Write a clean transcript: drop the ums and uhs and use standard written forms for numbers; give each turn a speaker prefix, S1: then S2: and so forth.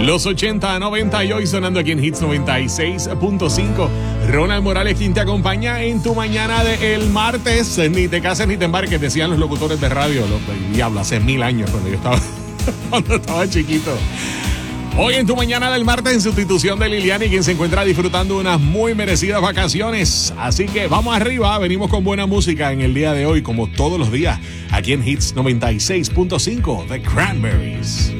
S1: Los 80, 90 y hoy sonando aquí en Hits 96.5. Ronald Morales, quien te acompaña en tu mañana del martes. Ni te cases ni te embarques, decían los locutores de radio. Diablo, hace 1000 años cuando estaba chiquito. Hoy en tu mañana del martes, en sustitución de Liliani, quien se encuentra disfrutando unas muy merecidas vacaciones. Así que vamos arriba, venimos con buena música en el día de hoy, como todos los días, aquí en Hits 96.5, The Cranberries.